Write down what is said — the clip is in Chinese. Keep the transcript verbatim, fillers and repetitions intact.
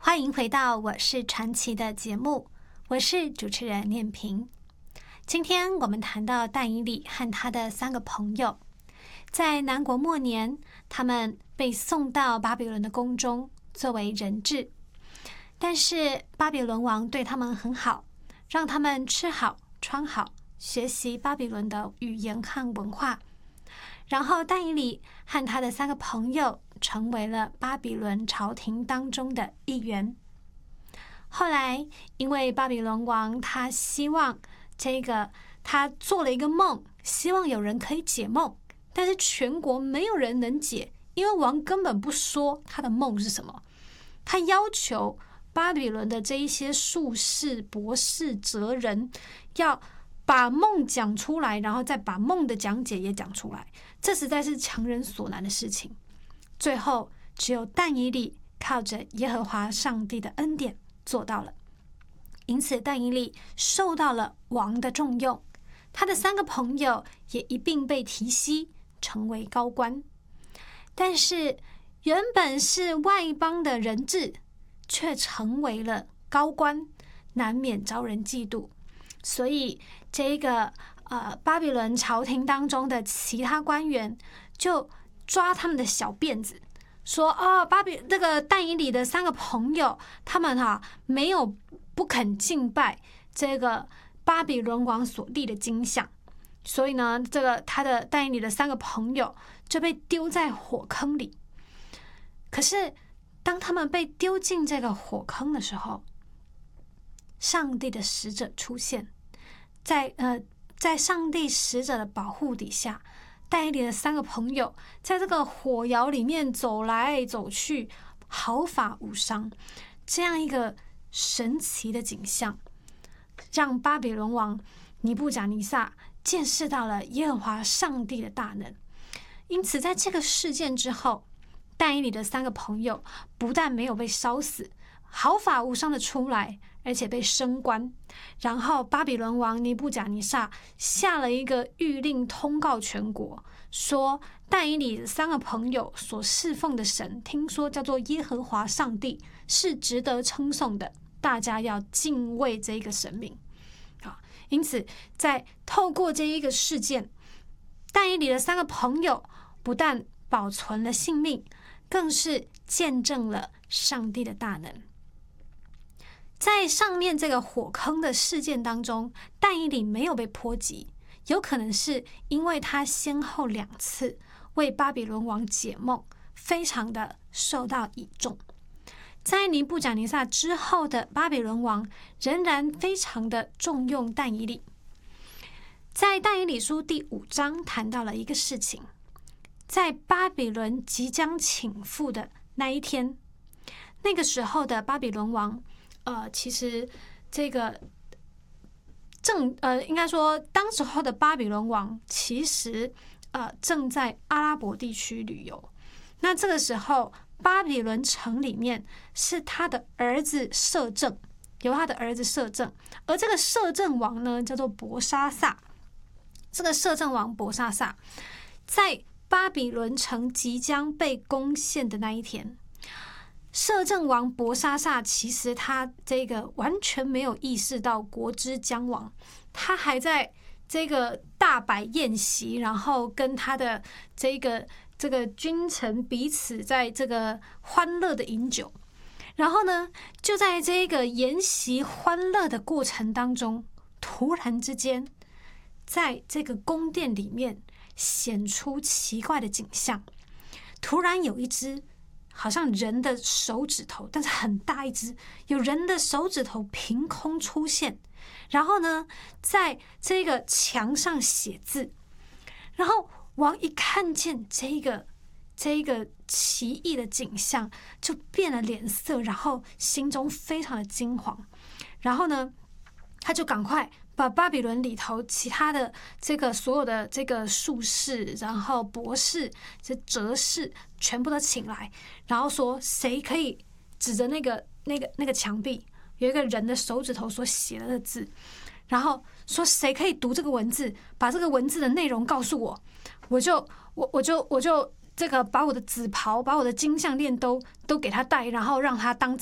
欢迎回到我是传奇的节目，我是主持人念萍。今天我们谈到但以理和他的三个朋友，在南国末年，他们被送到巴比伦的宫中作为人质，但是巴比伦王对他们很好，让他们吃好穿好，学习巴比伦的语言和文化。然后但以理和他的三个朋友成为了巴比伦朝廷当中的一员。后来因为巴比伦王他希望这个他做了一个梦，希望有人可以解梦，但是全国没有人能解，因为王根本不说他的梦是什么。他要求巴比伦的这一些术士、博士、哲人要把梦讲出来，然后再把梦的讲解也讲出来，这实在是强人所难的事情。最后只有但以理靠着耶和华上帝的恩典做到了，因此但以理受到了王的重用，他的三个朋友也一并被提携成为高官。但是原本是外邦的人质，却成为了高官，难免招人嫉妒。所以这个呃巴比伦朝廷当中的其他官员就抓他们的小辫子，说哦，巴比这个但以理的三个朋友，他们哈、啊、没有不肯敬拜这个巴比伦王所立的金像，所以呢，这个他的但以理的三个朋友就被丢在火坑里。可是当他们被丢进这个火坑的时候，上帝的使者出现，在呃，在上帝使者的保护底下，但以理的三个朋友在这个火窑里面走来走去，毫发无伤。这样一个神奇的景象，让巴比伦王尼布甲尼撒见识到了耶和华上帝的大能。因此，在这个事件之后，但以理的三个朋友不但没有被烧死，毫发无伤的出来，而且被升官。然后巴比伦王尼布甲尼撒下了一个谕令，通告全国，说但以理三个朋友所侍奉的神，听说叫做耶和华上帝，是值得称颂的，大家要敬畏这个神明。因此在透过这一个事件，但以理的三个朋友不但保存了性命，更是见证了上帝的大能。在上面这个火坑的事件当中，但以理没有被波及，有可能是因为他先后两次为巴比伦王解梦，非常的受到倚重。在尼布甲尼撒之后的巴比伦王仍然非常的重用但以理。在但以理书第五章谈到了一个事情，在巴比伦即将倾覆的那一天，那个时候的巴比伦王呃，其实这个正呃，应该说当时候的巴比伦王其实呃正在阿拉伯地区旅游。那这个时候巴比伦城里面是他的儿子摄政，由他的儿子摄政，而这个摄政王呢叫做伯沙撒。这个摄政王伯沙撒在巴比伦城即将被攻陷的那一天，摄政王伯沙撒其实他这个完全没有意识到国之将亡，他还在这个大摆宴席，然后跟他的这个这个君臣彼此在这个欢乐的饮酒。然后呢，就在这个宴席欢乐的过程当中，突然之间在这个宫殿里面显出奇怪的景象。突然有一只好像人的手指头，但是很大一只，有人的手指头凭空出现，然后呢在这个墙上写字。然后王一看见这个这个奇异的景象，就变了脸色，然后心中非常的惊惶。然后呢他就赶快把巴比伦里头其他的这个所有的这个术士，然后博士、这哲士全部都请来，然后说谁可以指着那个那个那个墙壁有一个人的手指头所写的字，然后说谁可以读这个文字，把这个文字的内容告诉我，我就我我就我就这个把我的紫袍、把我的金项链都都给他戴，然后让他当